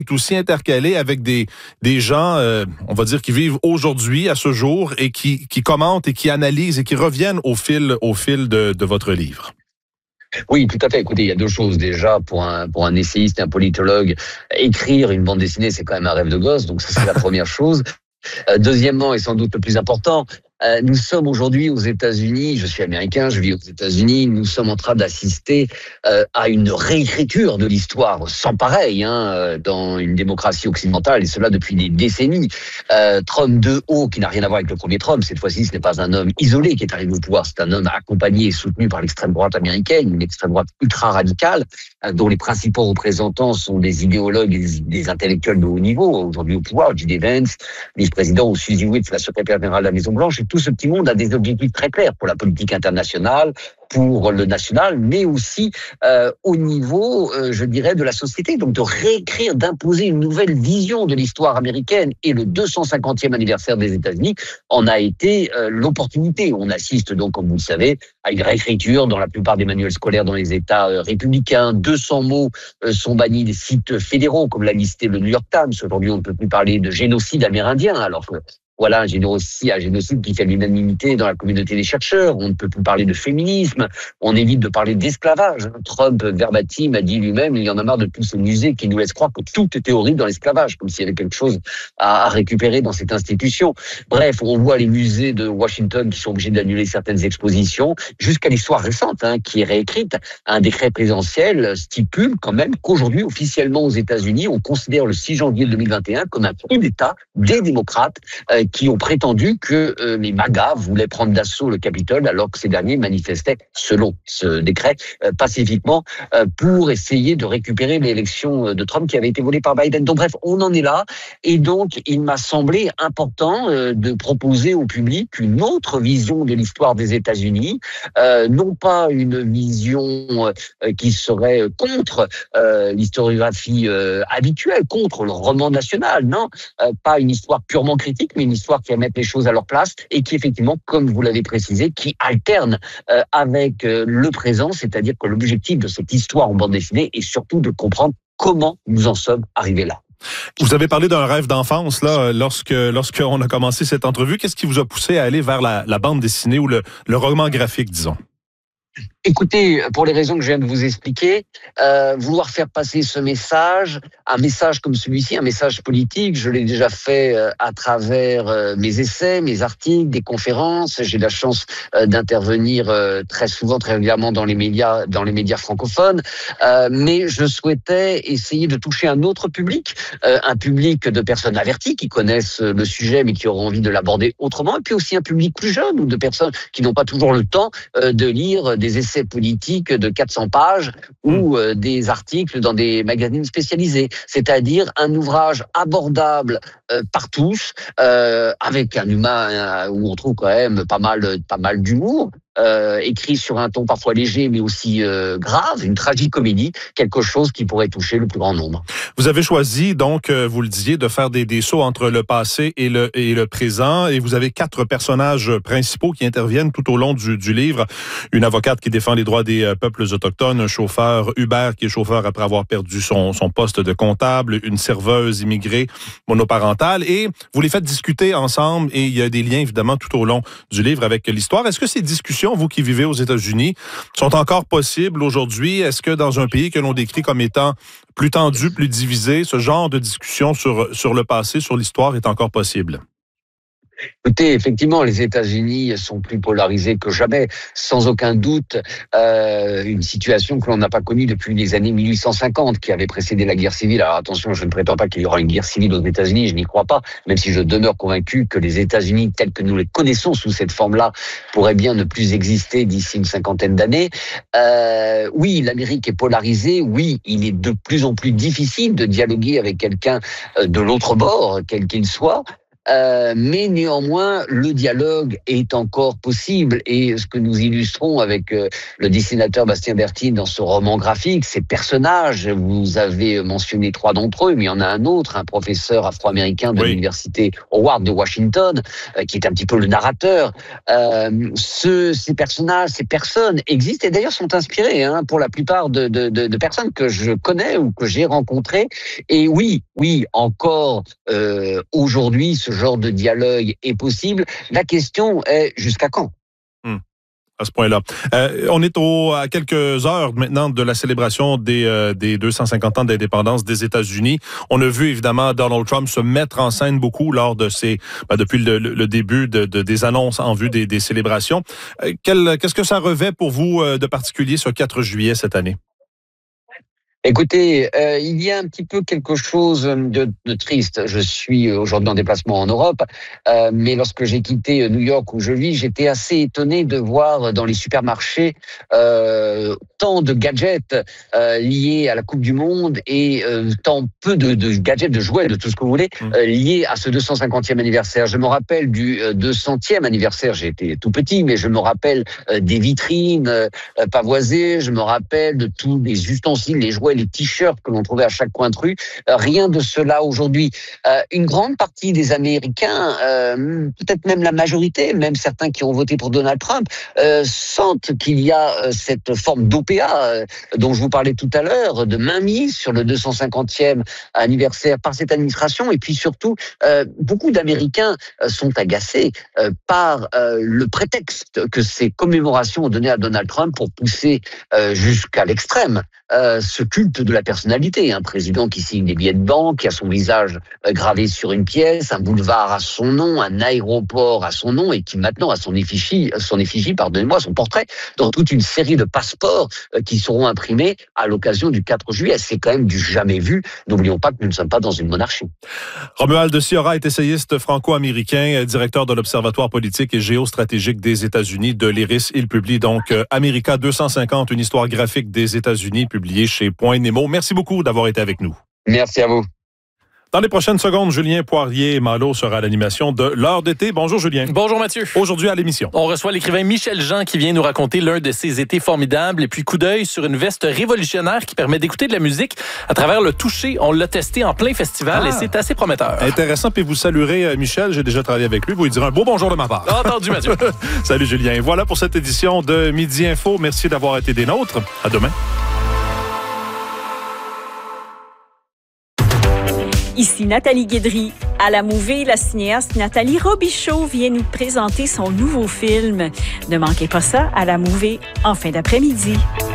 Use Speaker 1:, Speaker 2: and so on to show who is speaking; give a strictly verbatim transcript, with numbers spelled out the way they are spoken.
Speaker 1: est aussi intercalé avec des, des gens, euh, on va dire, qui vivent aujourd'hui, à ce jour, et qui, qui commentent et qui analysent et qui reviennent au fil, au fil de, de votre livre.
Speaker 2: Oui, tout à fait. Écoutez, il y a deux choses. Déjà, pour un, pour un essayiste et un politologue, écrire une bande dessinée, c'est quand même un rêve de gosse. Donc, ça, c'est la première chose. Euh, deuxièmement, et sans doute le plus important, euh, nous sommes aujourd'hui aux États-Unis, je suis américain, je vis aux États-Unis, nous sommes en train d'assister euh, à une réécriture de l'histoire sans pareil hein, dans une démocratie occidentale, et cela depuis des décennies. Euh, Trump deux haut, qui n'a rien à voir avec le premier Trump, cette fois-ci ce n'est pas un homme isolé qui est arrivé au pouvoir, c'est un homme accompagné et soutenu par l'extrême droite américaine, une extrême droite ultra radicale, euh, dont les principaux représentants sont des idéologues et des, des intellectuels de haut niveau, aujourd'hui au pouvoir, J D Vance, vice-président, ou Suzy Witt, la secrétaire générale de la Maison-Blanche. Et tout ce petit monde a des objectifs très clairs pour la politique internationale, pour le national, mais aussi euh, au niveau, euh, je dirais, de la société. Donc de réécrire, d'imposer une nouvelle vision de l'histoire américaine. Et le deux cent cinquantième anniversaire des États-Unis en a été euh, l'opportunité. On assiste donc, comme vous le savez, à une réécriture dans la plupart des manuels scolaires dans les États euh, républicains. deux cents mots euh, sont bannis des sites fédéraux, comme l'a listé le New York Times. Aujourd'hui, on ne peut plus parler de génocide amérindien, alors que voilà un génocide, un génocide qui fait l'unanimité dans la communauté des chercheurs. On ne peut plus parler de féminisme. On évite de parler d'esclavage. Trump, verbatim, a dit lui-même, il y en a marre de tous ces musées qui nous laissent croire que tout était horrible dans l'esclavage, comme s'il y avait quelque chose à, à récupérer dans cette institution. Bref, on voit les musées de Washington qui sont obligés d'annuler certaines expositions, jusqu'à l'histoire récente, hein, qui est réécrite. Un décret présidentiel stipule quand même qu'aujourd'hui, officiellement aux États-Unis, on considère le six janvier deux mille vingt et un comme un coup d'État des démocrates euh, qui ont prétendu que euh, les MAGA voulaient prendre d'assaut le Capitole, alors que ces derniers manifestaient, selon ce décret, euh, pacifiquement, euh, pour essayer de récupérer l'élection de Trump qui avait été volée par Biden. Donc bref, on en est là. Et donc, il m'a semblé important euh, de proposer au public une autre vision de l'histoire des États-Unis, euh, non pas une vision euh, qui serait contre euh, l'historiographie euh, habituelle, contre le roman national, non, euh, pas une histoire purement critique, mais une histoire qui va mettre les choses à leur place et qui, effectivement, comme vous l'avez précisé, qui alterne euh, avec euh, le présent, c'est-à-dire que l'objectif de cette histoire en bande dessinée est surtout de comprendre comment nous en sommes arrivés là.
Speaker 1: Vous avez parlé d'un rêve d'enfance là, lorsque lorsqu'on a commencé cette entrevue. Qu'est-ce qui vous a poussé à aller vers la, la bande dessinée ou le, le roman graphique, disons?
Speaker 2: Écoutez, pour les raisons que je viens de vous expliquer, euh, vouloir faire passer ce message, un message comme celui-ci, un message politique, je l'ai déjà fait euh, à travers euh, mes essais, mes articles, des conférences. J'ai la chance euh, d'intervenir euh, très souvent, très régulièrement dans les médias, dans les médias francophones. Euh, mais je souhaitais essayer de toucher un autre public, euh, un public de personnes averties qui connaissent le sujet, mais qui auront envie de l'aborder autrement, et puis aussi un public plus jeune ou de personnes qui n'ont pas toujours le temps euh, de lire des essais politiques de quatre cents pages ou euh, des articles dans des magazines spécialisés. C'est-à-dire un ouvrage abordable euh, par tous, euh, avec un humain euh, où on trouve quand même pas mal, pas mal d'humour, euh, écrit sur un ton parfois léger mais aussi euh, grave, une tragicomédie, quelque chose qui pourrait toucher le plus grand nombre.
Speaker 1: Vous avez choisi donc, euh, vous le disiez, de faire des, des sauts entre le passé et le, et le présent, et vous avez quatre personnages principaux qui interviennent tout au long du, du livre. Une avocate qui défend les droits des euh, peuples autochtones, un chauffeur Uber qui est chauffeur après avoir perdu son, son poste de comptable, une serveuse immigrée monoparentale, et vous les faites discuter ensemble, et il y a des liens évidemment tout au long du livre avec l'histoire. Est-ce que ces discussions, vous qui vivez aux États-Unis, sont encore possibles aujourd'hui? Est-ce que dans un pays que l'on décrit comme étant plus tendu, plus divisé, ce genre de discussion sur, sur le passé, sur l'histoire est encore possible?
Speaker 2: Écoutez, effectivement, les États-Unis sont plus polarisés que jamais, sans aucun doute, euh, une situation que l'on n'a pas connue depuis les années mille huit cent cinquante, qui avait précédé la guerre civile. Alors attention, je ne prétends pas qu'il y aura une guerre civile aux États-Unis, je n'y crois pas, même si je demeure convaincu que les États-Unis, tels que nous les connaissons sous cette forme-là, pourraient bien ne plus exister d'ici une cinquantaine d'années. Euh, oui, l'Amérique est polarisée, oui, il est de plus en plus difficile de dialoguer avec quelqu'un de l'autre bord, quel qu'il soit. Euh, mais néanmoins, le dialogue est encore possible. Et ce que nous illustrons avec euh, le dessinateur Bastien Bertine dans ce roman graphique, ces personnages, vous avez mentionné trois d'entre eux, mais il y en a un autre, un professeur afro-américain de oui. l'université Howard de Washington, euh, qui est un petit peu le narrateur. Euh, ce, ces personnages, ces personnes existent et d'ailleurs sont inspirés hein, pour la plupart de, de, de, de personnes que je connais ou que j'ai rencontrées. Et oui, oui, encore euh, aujourd'hui, ce genre de dialogue est possible. La question est jusqu'à quand ?
Speaker 1: Hum. À ce point-là. Euh, on est au, à quelques heures maintenant de la célébration des, euh, des deux cent cinquante ans d'indépendance des États-Unis. On a vu évidemment Donald Trump se mettre en scène beaucoup lors de ces, ben, depuis le, le début de, de, des annonces en vue des, des célébrations. Euh, quel, qu'est-ce que ça revêt pour vous euh, de particulier ce quatre juillet cette année?
Speaker 2: Écoutez, euh, il y a un petit peu quelque chose de, de triste. Je suis aujourd'hui en déplacement en Europe, euh, mais lorsque j'ai quitté New York où je vis, j'étais assez étonné de voir dans les supermarchés euh, tant de gadgets euh, liés à la Coupe du Monde et euh, tant peu de, de gadgets, de jouets, de tout ce que vous voulez, euh, liés à ce deux cent cinquantième anniversaire. Je me rappelle du deux centième anniversaire, j'ai été tout petit, mais je me rappelle euh, des vitrines euh, pavoisées, je me rappelle de tous les ustensiles, les jouets, les t-shirts que l'on trouvait à chaque coin de rue. Euh, rien de cela aujourd'hui. Euh, une grande partie des Américains, euh, peut-être même la majorité, même certains qui ont voté pour Donald Trump, euh, sentent qu'il y a euh, cette forme d'O P A euh, dont je vous parlais tout à l'heure, de mainmise sur le deux cent cinquantième anniversaire par cette administration. Et puis surtout, euh, beaucoup d'Américains euh, sont agacés euh, par euh, le prétexte que ces commémorations ont donné à Donald Trump pour pousser euh, jusqu'à l'extrême euh, ce culte de la personnalité, un président qui signe des billets de banque, qui a son visage gravé sur une pièce, un boulevard à son nom, un aéroport à son nom et qui maintenant a son effigie, son effigie, pardonnez-moi, son portrait dans toute une série de passeports qui seront imprimés à l'occasion du quatre juillet. C'est quand même du jamais vu. N'oublions pas que nous ne sommes pas dans une monarchie.
Speaker 1: Romuald Sciorra est essayiste franco-américain, directeur de l'Observatoire politique et géostratégique des États-Unis de l'I R I S. Il publie donc America deux cent cinquante, une histoire graphique des États-Unis, publiée chez Point Nemo. Merci beaucoup d'avoir été avec nous.
Speaker 2: Merci à vous.
Speaker 1: Dans les prochaines secondes, Julien Poirier-Malo sera à l'animation de l'heure d'été. Bonjour Julien.
Speaker 3: Bonjour Mathieu.
Speaker 1: Aujourd'hui à l'émission,
Speaker 3: on reçoit l'écrivain Michel Jean qui vient nous raconter l'un de ses étés formidables et puis coup d'œil sur une veste révolutionnaire qui permet d'écouter de la musique à travers le toucher. On l'a testé en plein festival ah, et c'est assez prometteur.
Speaker 1: Intéressant, puis vous saluerez Michel, j'ai déjà travaillé avec lui, vous lui direz un beau bonjour de ma part.
Speaker 3: Entendu Mathieu.
Speaker 1: Salut Julien. Voilà pour cette édition de Midi Info. Merci d'avoir été des nôtres. À demain.
Speaker 4: Ici Nathalie Guédry. À la Mouvée, la cinéaste Nathalie Robichaud vient nous présenter son nouveau film. Ne manquez pas ça à la Mouvée en fin d'après-midi.